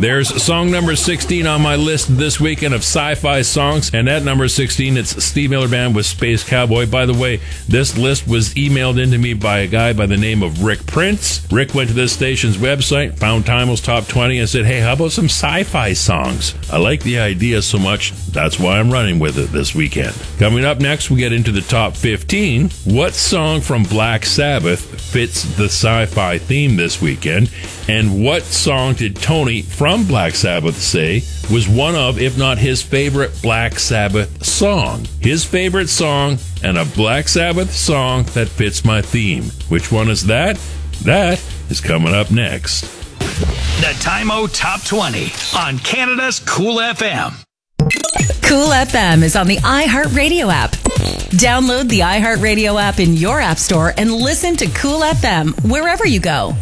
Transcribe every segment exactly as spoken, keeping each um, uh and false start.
There's song number sixteen on my list this weekend of sci-fi songs, and at number sixteen, it's Steve Miller Band with Space Cowboy. By the way, this list was emailed into me by a guy by the name of Rick Prince. Rick went to this station's website, found Timel's Top twenty, and said, hey, how about some sci-fi songs? I like the idea so much, that's why I'm running with it this weekend. Coming up next, we get into the top fifteen. What song from Black Sabbath fits the sci-fi theme this weekend? And what song did Tony from Black Sabbath say was one of, if not his favorite Black Sabbath song? His favorite song and a Black Sabbath song that fits my theme. Which one is that? That is coming up next. The Time-O Top twenty on Canada's Cool F M. Cool F M is on the iHeartRadio app. Download the iHeartRadio app in your app store and listen to Cool F M wherever you go.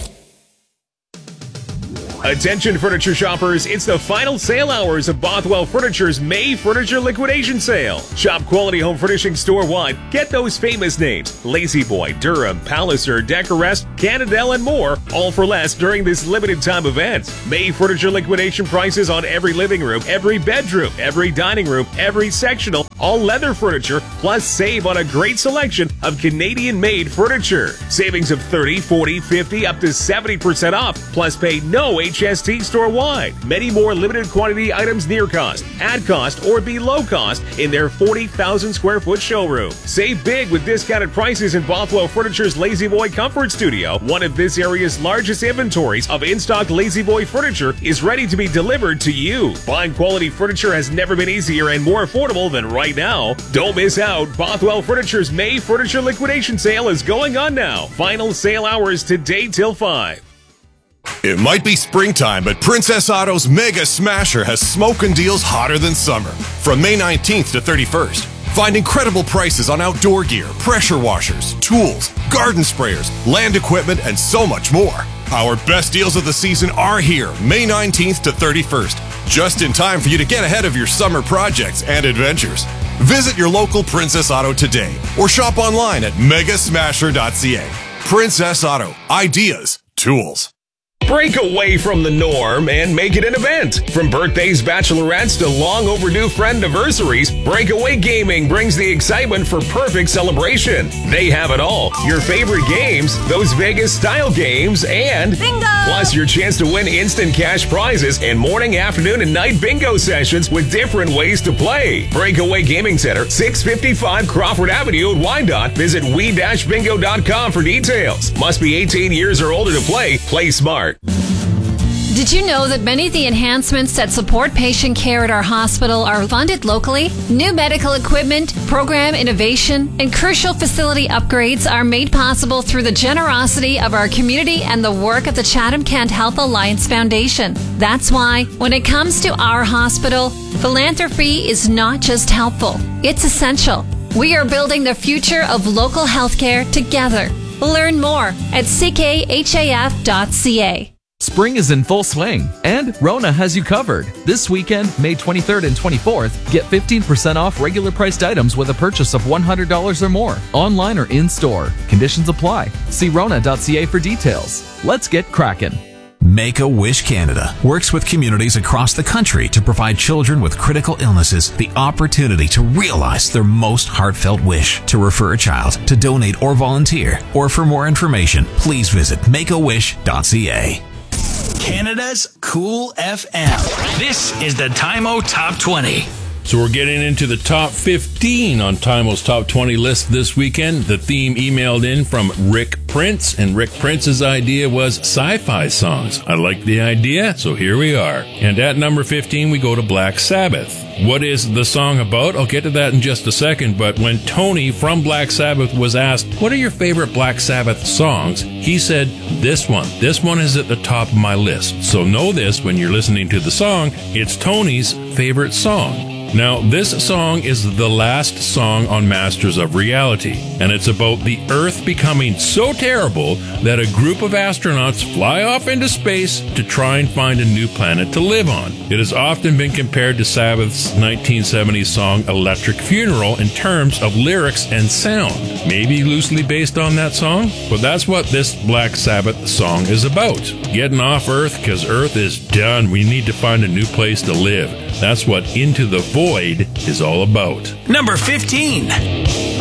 Attention furniture shoppers, it's the final sale hours of Bothwell Furniture's May Furniture Liquidation Sale. Shop quality home furnishing store-wide. Get those famous names: La-Z-Boy, Durham, Palliser, Decorest, Canadell, and more, all for less during this limited time event. May Furniture Liquidation prices on every living room, every bedroom, every dining room, every sectional, all leather furniture, plus save on a great selection of Canadian-made furniture. Savings of thirty, forty, fifty, up to seventy percent off, plus pay no H S T store-wide. Many more limited quantity items near cost, at cost, or below cost in their forty thousand square foot showroom. Save big with discounted prices in Bothwell Furniture's La-Z-Boy Comfort Studio. One of this area's largest inventories of in-stock La-Z-Boy furniture is ready to be delivered to you. Buying quality furniture has never been easier and more affordable than right now. Don't miss out. Bothwell Furniture's May Furniture Liquidation Sale is going on now. Final sale hours today till five. It might be springtime, but Princess Auto's Mega Smasher has smoking deals hotter than summer. From May nineteenth to thirty-first, find incredible prices on outdoor gear, pressure washers, tools, garden sprayers, land equipment, and so much more. Our best deals of the season are here, May nineteenth to thirty-first, just in time for you to get ahead of your summer projects and adventures. Visit your local Princess Auto today or shop online at mega smasher dot c a. Princess Auto. Ideas. Tools. Break away from the norm and make it an event. From birthdays, bachelorettes, to long overdue friend anniversaries, Breakaway Gaming brings the excitement for perfect celebration. They have it all. Your favorite games, those Vegas-style games, and bingo! Plus your chance to win instant cash prizes and morning, afternoon, and night bingo sessions with different ways to play. Breakaway Gaming Center, six fifty-five Crawford Avenue in Wyandotte. Visit we dash bingo dot com for details. Must be eighteen years or older to play. Play smart. Did you know that many of the enhancements that support patient care at our hospital are funded locally? New medical equipment, program innovation, and crucial facility upgrades are made possible through the generosity of our community and the work of the Chatham-Kent Health Alliance Foundation. That's why, when it comes to our hospital, philanthropy is not just helpful, it's essential. We are building the future of local healthcare together. Learn more at c k h a f dot c a. Spring is in full swing, and Rona has you covered. This weekend, May twenty-third and twenty-fourth, get fifteen percent off regular priced items with a purchase of one hundred dollars or more, online or in-store. Conditions apply. See rona dot c a for details. Let's get cracking. Make-A-Wish Canada works with communities across the country to provide children with critical illnesses the opportunity to realize their most heartfelt wish. To refer a child, to donate or volunteer, or for more information, please visit make a wish dot c a. Canada's Cool F M. This is the Time-O Top twenty. So we're getting into the top fifteen on Time-O's Top twenty list this weekend. The theme emailed in from Rick Prince, and Rick Prince's idea was sci-fi songs. I like the idea, so here we are. And at number fifteen, we go to Black Sabbath. What is the song about? I'll get to that in just a second, but when Tony from Black Sabbath was asked, what are your favorite Black Sabbath songs? He said, this one. This one is at the top of my list. So know this when you're listening to the song, it's Tony's favorite song. Now, this song is the last song on Masters of Reality, and it's about the Earth becoming so terrible that a group of astronauts fly off into space to try and find a new planet to live on. It has often been compared to Sabbath's nineteen seventies song Electric Funeral in terms of lyrics and sound. Maybe loosely based on that song? But that's what this Black Sabbath song is about. Getting off Earth because Earth is done. We need to find a new place to live. That's what Into the Void is all about. Number fifteen.